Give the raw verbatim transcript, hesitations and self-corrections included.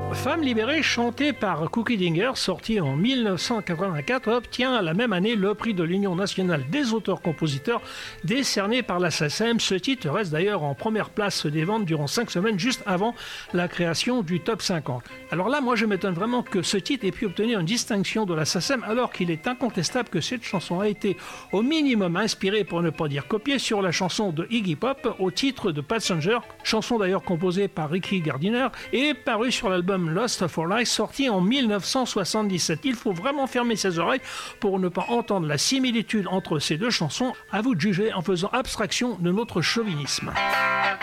Femme libérée, chantée par Cookie Dinger, sortie en mille neuf cent quatre-vingt-quatre, obtient la même année le prix de l'Union nationale des auteurs-compositeurs décerné par la S A C E M. Ce titre reste d'ailleurs en première place des ventes durant cinq semaines, juste avant la création du top cinquante. Alors là, moi je m'étonne vraiment que ce titre ait pu obtenir une distinction de la S A C E M, alors qu'il est incontestable que cette chanson a été au minimum inspirée, pour ne pas dire copiée, sur la chanson de Iggy Pop au titre de Passenger, chanson d'ailleurs composée par Ricky Gardiner et parue sur l'album Lost for Life, sorti en mille neuf cent soixante-dix-sept. Il faut vraiment fermer ses oreilles pour ne pas entendre la similitude entre ces deux chansons. À vous de juger en faisant abstraction de notre chauvinisme.